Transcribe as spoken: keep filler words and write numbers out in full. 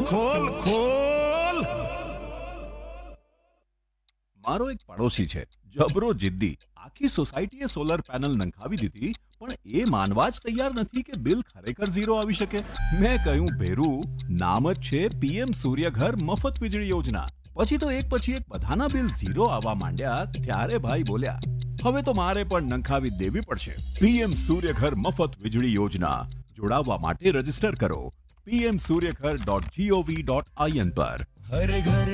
ખોલ ખોલ. મારો એક પડોશી છે, જબરો જિદ્દી. આખી સોસાયટીએ સોલર પેનલ નંખાવી દીધી, પણ એ માનવા જ તૈયાર નથી કે બિલ ખરેખર ઝીરો આવી શકે. મેં કહ્યું, ભેરું, નામ જ છે પીએમ સૂર્યઘર મફત વીજળી યોજના. પછી તો એક પછી એક બધાના બિલ ઝીરો આવવા માંડ્યા. ત્યારે ભાઈ બોલ્યા, હવે તો મારે પણ નંખાવી જ દેવી પડશે. પીએમ સૂર્યઘર મફત વીજળી યોજના. જોડાવવા માટે રજીસ્ટર કરો PM Suryaghar dot GOV dot IN પર. હર ઘર